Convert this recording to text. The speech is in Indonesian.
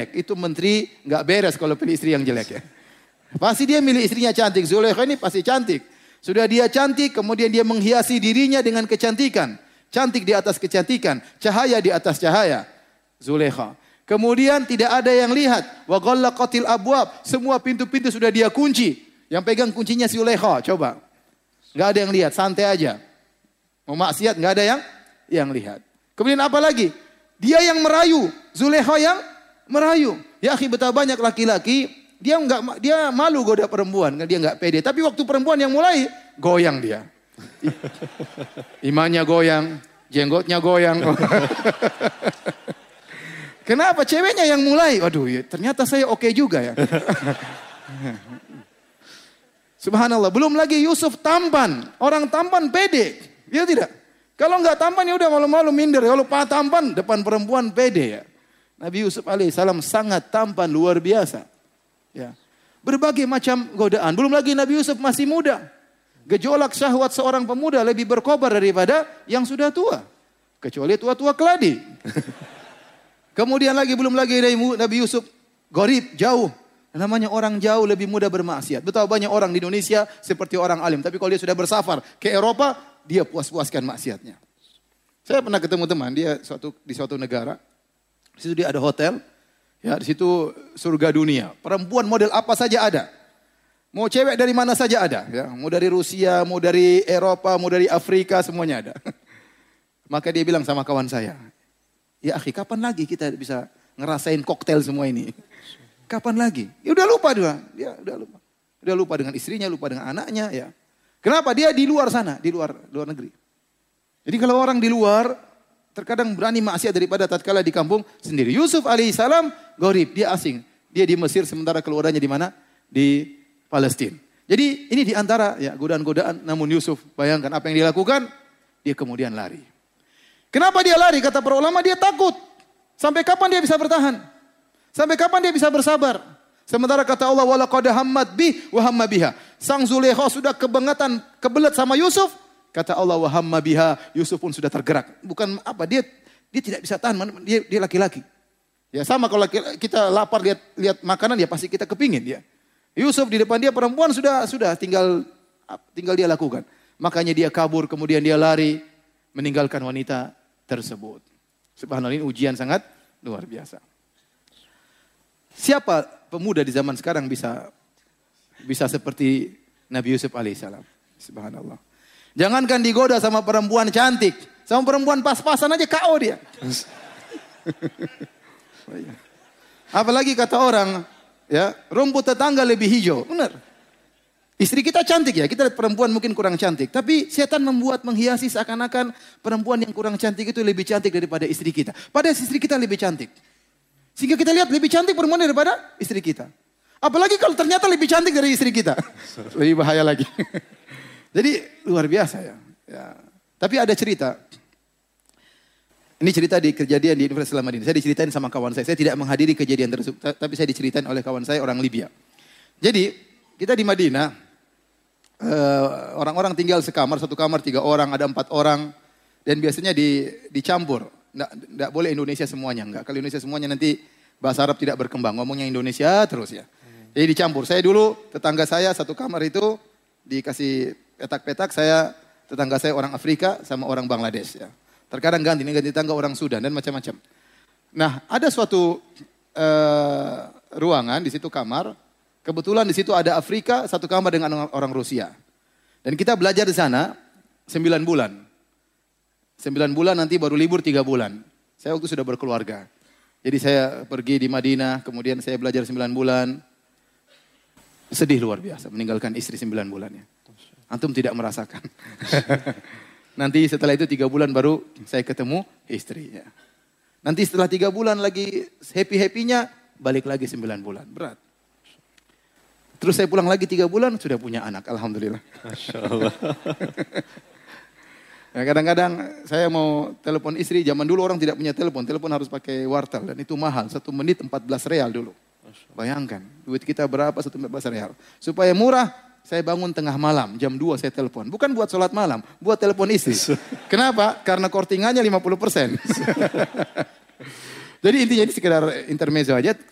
jelek. Itu menteri nggak beres kalau pilih istri yang jelek ya. Pasti dia milih istrinya cantik. Zulaikha ini pasti cantik. Sudah dia cantik, kemudian dia menghiasi dirinya dengan kecantikan. Cantik di atas kecantikan, cahaya di atas cahaya. Zulaikha. Kemudian tidak ada yang lihat. Wa ghallaqatil abwab. Semua pintu-pintu sudah dia kunci. Yang pegang kuncinya si Zulaikha. Coba. Enggak ada yang lihat, santai aja. Mau maksiat enggak ada yang lihat. Kemudian apa lagi? Dia yang merayu, Zulaikha yang merayu. Ya akhi, betapa banyak laki-laki dia malu goda perempuan, dia enggak pede. Tapi waktu perempuan yang mulai goyang dia. Imannya goyang, jenggotnya goyang. Kenapa? Ceweknya yang mulai. Waduh, ya, ternyata saya oke juga ya. Subhanallah. Belum lagi Yusuf tampan. Orang tampan pede. Ya tidak? Kalau enggak tampan ya udah malu-malu minder. Kalau tampan depan perempuan pede ya. Nabi Yusuf alaihissalam sangat tampan luar biasa. Ya. Berbagai macam godaan. Belum lagi Nabi Yusuf masih muda. Gejolak syahwat seorang pemuda lebih berkobar daripada yang sudah tua. Kecuali tua-tua keladi. Kemudian lagi belum lagi Nabi Yusuf gharib, jauh. Namanya orang jauh lebih mudah bermaksiat. Betapa banyak orang di Indonesia seperti orang alim. Tapi kalau dia sudah bersafar ke Eropa, dia puas-puaskan maksiatnya. Saya pernah ketemu teman, dia di suatu negara. Di situ dia ada hotel. Ya, di situ surga dunia. Perempuan model apa saja ada. Mau cewek dari mana saja ada. Ya, mau dari Rusia, mau dari Eropa, mau dari Afrika, semuanya ada. Maka dia bilang sama kawan saya, ya akhi, kapan lagi kita bisa ngerasain koktail semua ini? Kapan lagi? Ya udah lupa dia udah lupa. Udah lupa dengan istrinya, lupa dengan anaknya ya. Kenapa? Dia di luar sana, di luar negeri. Jadi kalau orang di luar terkadang berani maksiat daripada tatkala di kampung sendiri. Yusuf alaihissalam gharib, dia asing. Dia di Mesir sementara keluarganya di mana? Di Palestina. Jadi ini di antara ya godaan-godaan, namun Yusuf bayangkan apa yang dia lakukan, dia kemudian lari. Kenapa dia lari? Kata para ulama, dia takut. Sampai kapan dia bisa bertahan? Sampai kapan dia bisa bersabar? Sementara kata Allah, walaqad hammat bih wa hamma biha. Sang Zulaikha sudah kebelet sama Yusuf. Kata Allah, wa hamma biha, Yusuf pun sudah tergerak. Bukan apa, dia tidak bisa tahan, dia laki-laki. Ya sama kalau kita lapar lihat makanan ya pasti kita kepingin ya. Yusuf di depan dia perempuan sudah tinggal dia lakukan. Makanya dia kabur, kemudian dia lari meninggalkan wanita tersebut. Subhanallah, ini ujian sangat luar biasa. Siapa pemuda di zaman sekarang bisa seperti Nabi Yusuf alaihissalam? Subhanallah. Jangankan digoda sama perempuan cantik, sama perempuan pas-pasan aja KO dia. Apalagi kata orang, ya, rumput tetangga lebih hijau. Benar. Istri kita cantik ya, kita perempuan mungkin kurang cantik. Tapi setan menghiasi seakan-akan perempuan yang kurang cantik itu lebih cantik daripada istri kita. Padahal istri kita lebih cantik. Sehingga kita lihat lebih cantik perempuan daripada istri kita. Apalagi kalau ternyata lebih cantik dari istri kita. Lebih bahaya lagi. Jadi luar biasa ya. Tapi ada cerita. Ini cerita di kejadian di Universitas Islam Madinah. Saya diceritain sama kawan saya. Saya tidak menghadiri kejadian tersebut. Tapi saya diceritain oleh kawan saya orang Libya. Jadi kita di Madinah. Orang-orang tinggal sekamar. Satu kamar 3 orang. Ada 4 orang. Dan biasanya dicampur. Nggak boleh Indonesia semuanya. Enggak. Kalau Indonesia semuanya nanti bahasa Arab tidak berkembang. Ngomongnya Indonesia terus ya. Jadi dicampur. Saya dulu tetangga saya satu kamar itu dikasih petak-petak. Tetangga saya orang Afrika sama orang Bangladesh ya. Terkadang ganti tetangga orang Sudan dan macam-macam. Nah, ada suatu ruangan di situ kamar. Kebetulan di situ ada Afrika, satu kamar dengan orang Rusia. Dan kita belajar di sana 9 bulan. 9 bulan nanti baru libur 3 bulan. Saya waktu sudah berkeluarga. Jadi saya pergi di Madinah, kemudian saya belajar 9 bulan. Sedih luar biasa meninggalkan istri 9 bulannya. Antum tidak merasakan. Nanti setelah itu 3 bulan baru saya ketemu istrinya. Nanti setelah 3 bulan lagi happy-happynya, balik lagi 9 bulan. Berat. Terus saya pulang lagi 3 bulan, sudah punya anak. Alhamdulillah. Masya Allah. Ya, kadang-kadang saya mau telepon istri, zaman dulu orang tidak punya telepon. Telepon harus pakai wartel dan itu mahal. 1 menit 14 real dulu. Bayangkan, duit kita berapa 1 menit 14 real. Supaya murah, saya bangun tengah malam, jam 2 saya telepon. Bukan buat sholat malam, buat telepon istri. Kenapa? Karena kortingannya 50%. Jadi intinya ini sekedar intermezzo aja.